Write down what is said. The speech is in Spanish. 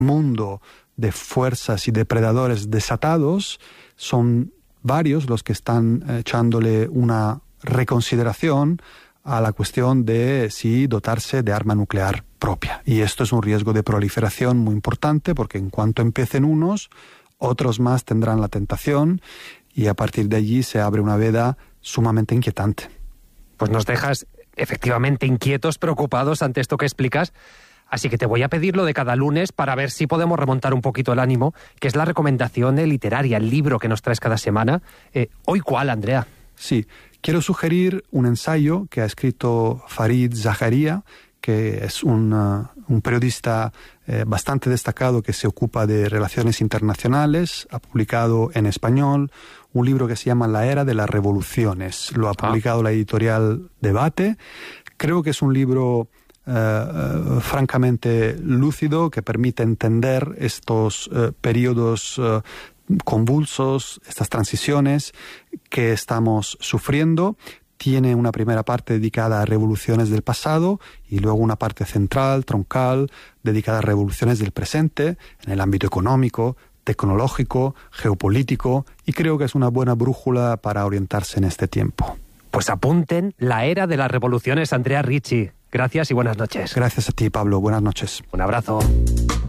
mundo de fuerzas y depredadores desatados, son varios los que están echándole una reconsideración a la cuestión de si dotarse de arma nuclear propia. Y esto es un riesgo de proliferación muy importante, porque en cuanto empiecen unos, otros más tendrán la tentación, y a partir de allí se abre una veda sumamente inquietante. Pues nos dejas efectivamente inquietos, preocupados ante esto que explicas. Así que te voy a pedir lo de cada lunes para ver si podemos remontar un poquito el ánimo, que es la recomendación literaria, el libro que nos traes cada semana. ¿Hoy cuál, Andrea? Sí, quiero sugerir un ensayo que ha escrito Farid Zakaria, que es un periodista bastante destacado que se ocupa de relaciones internacionales. Ha publicado en español un libro que se llama La Era de las Revoluciones. Lo ha publicado la editorial Debate. Creo que es un libro francamente lúcido, que permite entender estos periodos convulsos, estas transiciones que estamos sufriendo. Tiene una primera parte dedicada a revoluciones del pasado y luego una parte central, troncal, dedicada a revoluciones del presente, en el ámbito económico, tecnológico, geopolítico, y creo que es una buena brújula para orientarse en este tiempo. Pues apunten La Era de las Revoluciones, Andrea Ricci. Gracias y buenas noches. Gracias a ti, Pablo. Buenas noches. Un abrazo.